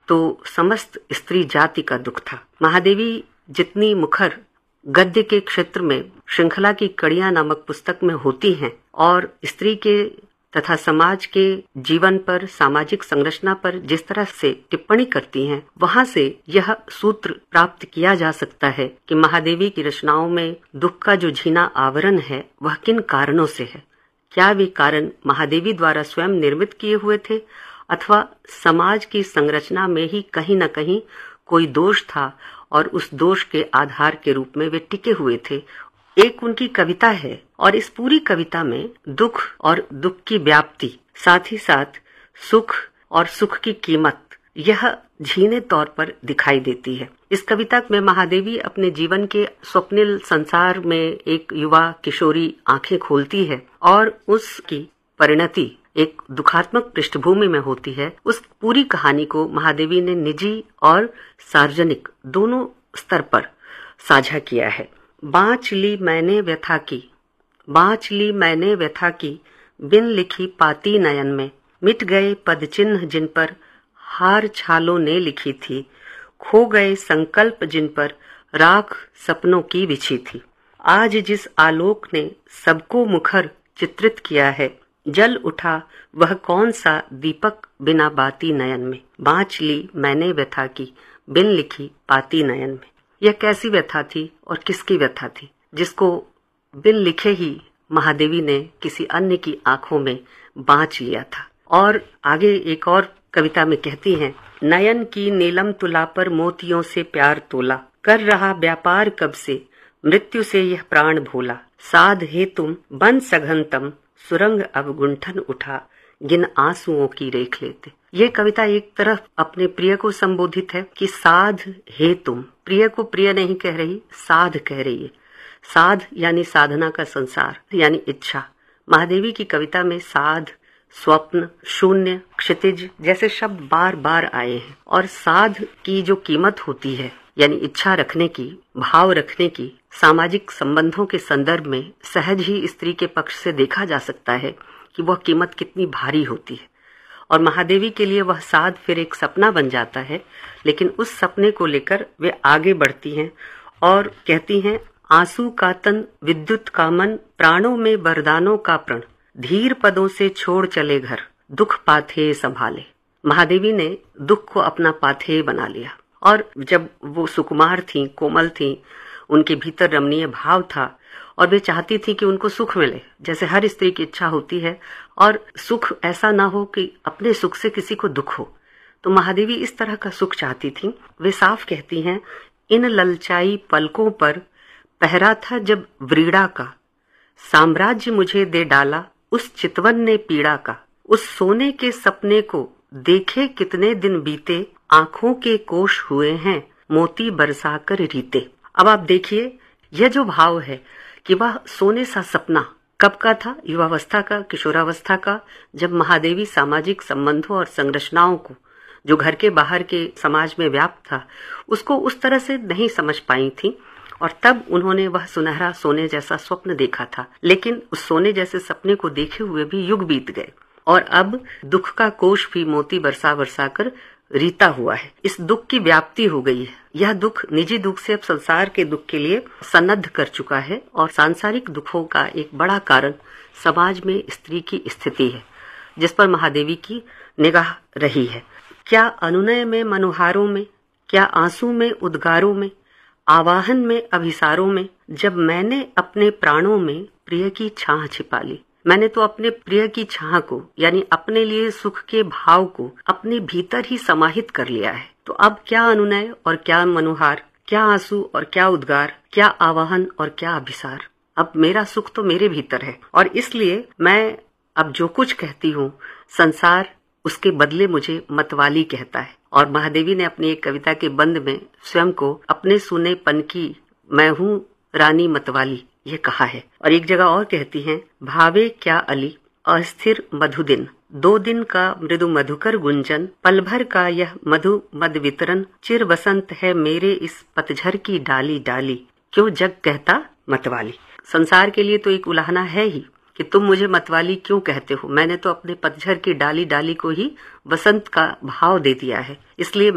तो समस्त स्त्री जाति का दुख था। महादेवी जितनी मुखर गद्य के क्षेत्र में श्रृंखला की कड़ियां नामक पुस्तक में होती हैं और स्त्री के तथा समाज के जीवन पर, सामाजिक संरचना पर जिस तरह से टिप्पणी करती हैं, वहां से यह सूत्र प्राप्त किया जा सकता है कि महादेवी की रचनाओं में दुख का जो झीना आवरण है वह किन कारणों से है। क्या वे कारण महादेवी द्वारा स्वयं निर्मित किए हुए थे अथवा समाज की संरचना में ही कहीं न कहीं कोई दोष था और उस दोष के आधार के रूप में वे टिके हुए थे। एक उनकी कविता है और इस पूरी कविता में दुख और दुख की व्याप्ति, साथ ही साथ सुख और सुख की कीमत, यह झीने तौर पर दिखाई देती है। इस कविता में महादेवी अपने जीवन के स्वप्निल संसार में एक युवा किशोरी आंखें खोलती है और उसकी परिणति एक दुखात्मक पृष्ठभूमि में होती है। उस पूरी कहानी को महादेवी ने निजी और सार्वजनिक दोनों स्तर पर साझा किया है। बाँच ली मैंने व्यथा की, बाँच ली मैंने व्यथा की, बिन लिखी पाती नयन में, मिट गए पद चिन्ह जिन पर हार छालों ने लिखी थी, खो गए संकल्प जिन पर राख सपनों की बिछी थी। आज जिस आलोक ने सबको मुखर चित्रित किया है, जल उठा वह कौन सा दीपक बिना बाती नयन में, बाँच ली मैंने व्यथा की, बिन लिखी पाती नयन में। यह कैसी व्यथा थी और किसकी व्यथा थी, जिसको बिन लिखे ही महादेवी ने किसी अन्य की आंखों में बाँच लिया था। और आगे एक और कविता में कहती हैं, नयन की नीलम तुला पर मोतियों से प्यार तोला, कर रहा व्यापार कब से मृत्यु से यह प्राण भोला, साध हे तुम बन सघनतम सुरंग अब गुंठन उठा, गिन आंसुओं की रेख लेते। ये कविता एक तरफ अपने प्रिय को संबोधित है कि साध हे तुम, प्रिय को प्रिय नहीं कह रही, साध कह रही है। साध यानी साधना का संसार यानी इच्छा। महादेवी की कविता में साध, स्वप्न, शून्य, क्षितिज जैसे शब्द बार बार आए हैं और साध की जो कीमत होती है यानी इच्छा रखने की, भाव रखने की, सामाजिक संबंधों के संदर्भ में सहज ही स्त्री के पक्ष से देखा जा सकता है कि वह कीमत कितनी भारी होती है। और महादेवी के लिए वह साध फिर एक सपना बन जाता है, लेकिन उस सपने को लेकर वे आगे बढ़ती हैं और कहती हैं, आंसू का तन विद्युत का मन, प्राणों में वरदानों का प्रण, धीर पदों से छोड़ चले घर, दुख पाथे संभाले। महादेवी ने दुख को अपना पाथेय बना लिया और जब वो सुकुमार थीं, कोमल थीं, उनके भीतर रमणीय भाव था और वे चाहती थी कि उनको सुख मिले, जैसे हर स्त्री की इच्छा होती है, और सुख ऐसा ना हो कि अपने सुख से किसी को दुख हो। तो महादेवी इस तरह का सुख चाहती थी। वे साफ कहती हैं, इन ललचाई पलकों पर पहरा था जब व्रीड़ा का, साम्राज्य मुझे दे डाला उस चितवन ने पीड़ा का, उस सोने के सपने को देखे कितने दिन बीते, आंखों के कोश हुए हैं मोती बरसाकर रीते। अब आप देखिए यह जो भाव है कि वह सोने सा सपना कब का था, युवावस्था का, किशोरावस्था का, जब महादेवी सामाजिक संबंधों और संरचनाओं को जो घर के बाहर के समाज में व्याप्त था उसको उस तरह से नहीं समझ पाई थी और तब उन्होंने वह सुनहरा सोने जैसा स्वप्न देखा था। लेकिन उस सोने जैसे सपने को देखे हुए भी युग बीत गए और अब दुख का कोश भी मोती बरसा बरसा कर रीता हुआ है। इस दुख की व्याप्ति हो गई है। यह दुख निजी दुख से अब संसार के दुख के लिए सन्नद्ध कर चुका है और सांसारिक दुखों का एक बड़ा कारण समाज में स्त्री की स्थिति है, जिस पर महादेवी की निगाह रही है। क्या अनुनय में मनुहारों में, क्या आंसू में उद्गारों में, आवाहन में अभिसारों में, जब मैंने अपने प्राणों में प्रिय की छाह छिपा ली। मैंने तो अपने प्रिय की छाह को यानी अपने लिए सुख के भाव को अपने भीतर ही समाहित कर लिया है। तो अब क्या अनुनय और क्या मनुहार, क्या आंसू और क्या उद्गार, क्या आवाहन और क्या अभिसार। अब मेरा सुख तो मेरे भीतर है और इसलिए मैं अब जो कुछ कहती हूँ संसार उसके बदले मुझे मतवाली कहता है। और महादेवी ने अपनी एक कविता के बंद में स्वयं को अपने सुनेपन की मैं हूँ रानी मतवाली ये कहा है। और एक जगह और कहती हैं, भावे क्या अली अस्थिर मधु दिन, 2 दिन का मृदु मधुकर गुंजन, पल भर का यह मधु मद वितरण, चिर बसंत है मेरे इस पतझर की डाली डाली, क्यों जग कहता मतवाली। संसार के लिए तो एक उलाहना है ही कि तुम मुझे मतवाली क्यों कहते हो, मैंने तो अपने पतझर की डाली डाली को ही बसंत का भाव दे दिया है, इसलिए